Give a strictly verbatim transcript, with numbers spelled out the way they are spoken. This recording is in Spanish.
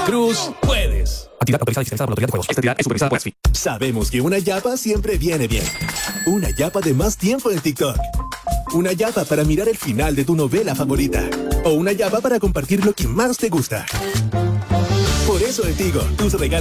Cruz, puedes. Actividad autorizada y fiscalizada por la Autoridad de Juegos. Esta actividad es supervisada por ASFI. Sabemos que una yapa siempre viene bien. Una yapa de más tiempo en TikTok. Una yapa para mirar el final de tu novela favorita. O una yapa para compartir lo que más te gusta. Por eso en Tigo, tus regalos